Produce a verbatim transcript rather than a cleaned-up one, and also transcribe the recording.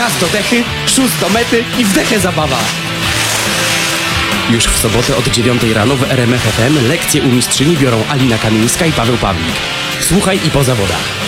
Gaz do dechy, szóst do mety i wdechę zabawa. Już w sobotę od dziewiątej rano w R M F F M lekcje u mistrzyni biorą Alina Kamińska i Paweł Pawlik. Słuchaj i po zawodach.